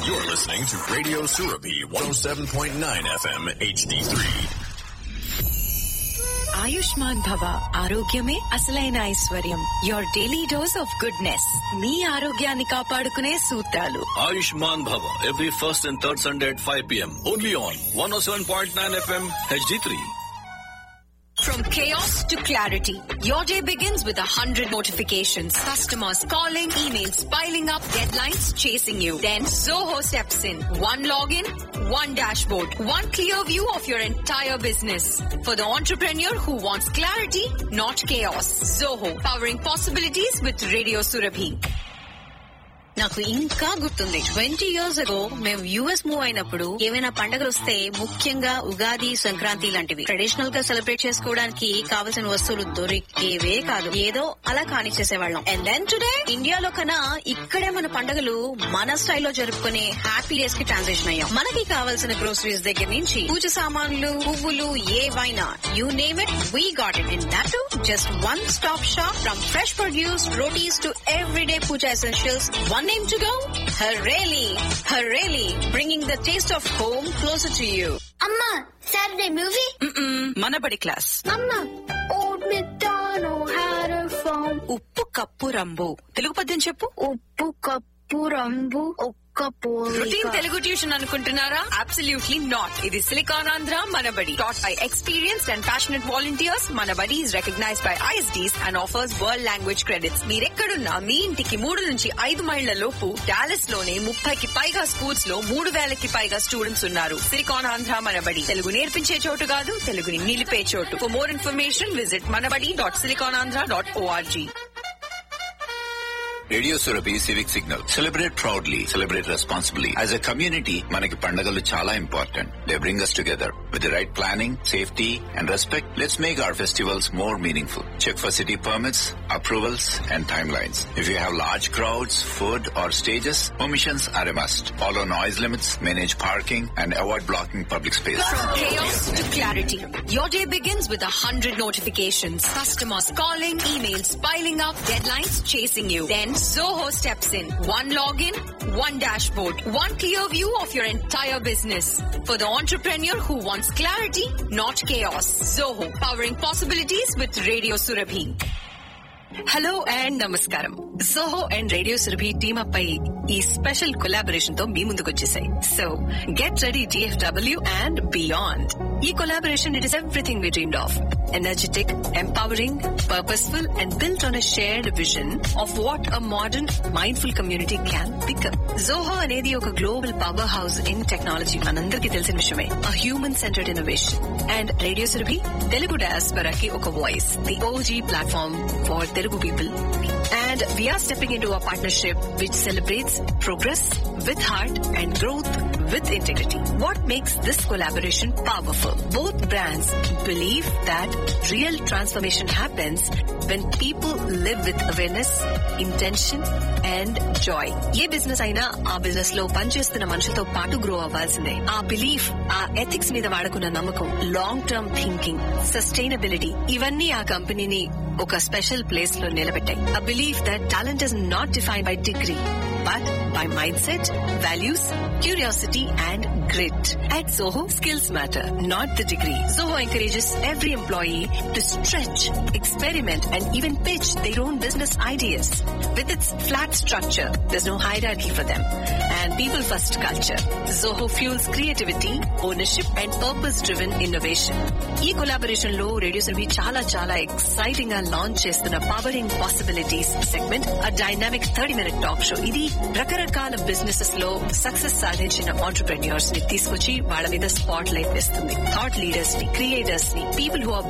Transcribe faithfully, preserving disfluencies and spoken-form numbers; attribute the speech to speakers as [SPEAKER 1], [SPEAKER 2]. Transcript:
[SPEAKER 1] You're listening to Radio Surabhi one oh seven point nine F M H D three.
[SPEAKER 2] Ayushman భవ ఆరోగ్యమే అసలైన ఐశ్వర్యం. Your daily dose of goodness. మీ ఆరోగ్యాన్ని కాపాడుకునే సూత్రాలు.
[SPEAKER 3] ఆయుష్మాన్ భవ every first and third Sunday at five p.m. only on one oh seven point nine F M H D three.
[SPEAKER 2] From chaos to clarity, your day begins with a hundred notifications. Customers calling, emails piling up, deadlines chasing you. Then Zoho steps in. One login, one dashboard, one clear view of your entire business. For the entrepreneur who wants clarity, not chaos. Zoho, powering possibilities with Radio Surabhi. నాకు ఇంకా గుర్తుంది, twenty years ago మేము US move అయినప్పుడు ఏమైనా పండుగలు వస్తే, ముఖ్యంగా ఉగాది, సంక్రాంతి లాంటివి ట్రెడిషనల్ గా సెలబ్రేట్ చేసుకోవడానికి కావలసిన వస్తువులు దొరికేవే కాదు. ఏదో అలా కానిచ్చేసేవాళ్ళం. అండ్ దెన్ టుడే ఇండియాలో కన్నా ఇక్కడే మన పండుగలు మన స్టైల్లో జరుపుకునే హ్యాపీ డేస్ కి ట్రాన్సిషన్ అయ్యాం. మనకి కావాల్సిన గ్రోసరీస్ దగ్గర నుంచి పూజ సామాన్లు, పువ్వులు, ఏవైనా you name it, we got it. And that to just one stop shop. From fresh produce, rotis to everyday puja essentials. One name to go? Hareli. Hareli, bringing the taste of home closer to you.
[SPEAKER 4] Amma, Saturday movie?
[SPEAKER 2] Mm-mm, Manabadi class.
[SPEAKER 4] Amma, Old MacDonald had a farm.
[SPEAKER 2] Uppu Kappu Rambu. Telugu padyam cheppu.
[SPEAKER 4] Uppu Kappu Rambu.
[SPEAKER 2] Routine Telugu tuition అనుకుంటున్నారా? Absolutely not. ఇది silicon Andhra Manabadi. Taught by experienced and passionate volunteers. Manabadi is recognised by I S Ds and offers world language credits. మీరెక్కడున్నా మీ ఇంటికి మూడు నుంచి ఐదు మైళ్ల లోపు Dallas లోనే ముప్పైకి పైగా స్కూల్స్ లో మూడు వేలకి పైగా స్టూడెంట్స్ ఉన్నారు. సిలికాన్ ఆంధ్ర మనబడి, తెలుగు నేర్పించే చోటు కాదు, తెలుగుని నిలిపే చోటు. For more information visit Manabadi dot Siliconandhra dot ORG.
[SPEAKER 5] Radio Surabhi civic signal. Celebrate proudly, celebrate responsibly. As a community మనకి పండుగలు చాలా important. They bring us together. With the right planning, safety and respect, let's make our festivals more meaningful. Check for city permits, approvals and timelines. If you have large crowds, food or stages, permissions are a must. Follow noise limits, manage parking and avoid blocking public space.
[SPEAKER 2] From chaos to clarity, your day begins with a hundred notifications. Customers calling, emails piling up, deadlines chasing you. Then Zoho steps in. One login, one dashboard, one clear view of your entire business. For the entrepreneur who wants clarity, not chaos. Zoho, powering possibilities with Radio Surabhi. Hello and నమస్కారం. Zoho and radio Surabhi team up అయి ఈ special collaboration తో మీ ముందుకు వచ్చేసాయి. So get ready DFW and beyond. ఈ collaboration it is everything we dreamed of. Energetic, empowering, purposeful and built on a shared vision of what a modern mindful community can become. Zoho అనేది ఒక global power house in technology, మనందరికీ తెలిసిన విషయమే. A human centred innovation. And radio Surabhi Telugu డయాస్పరాకి ఒక voice, the OG platform for Telugu people. And we are stepping into a partnership which celebrates progress with heart and growth with integrity. What makes this collaboration powerful? Both brands believe that real transformation happens when people live with awareness, intention and joy. A business అయినా ఆ business లో పనిచేస్తున్న మనుషులతో పాటు grow అవ్వాల్సిందే. ఆ belief, ఆ ethics మీద వాడుకున్న నమ్మకం, లాంగ్ టర్మ్ థింకింగ్, సస్టైనబిలిటీ, ఇవన్నీ ఆ కంపెనీని ఒక స్పెషల్ ప్లేస్ లో నిలబెట్టాయి. A belief that talent is not defined by degree, but by mindset, values, curiosity and grit. At Zoho, skills matter, not the degree. Zoho encourages every employee to stretch, experiment and even pitch their own business ideas. With its flat structure, there's no hierarchy for them. And people first culture. Zoho fuels creativity, ownership and purpose-driven innovation. ఈ collaboration లో radio Surabhi చాలా చాలా exciting గా launch చేస్తున్న pouring possibilities segment, అ dynamic thirty minute talk show. ఇది రకరకాల businesses లో success సాధించిన ఆంటర్ప్రెన్యూర్స్ ని తీసుకొచ్చి వాళ్ళ మీద స్పాట్ లైట్ వేస్తుంది. థాట్ లీడర్స్ ని, క్రియేటర్స్ ని, పీపుల్ హు ఆర్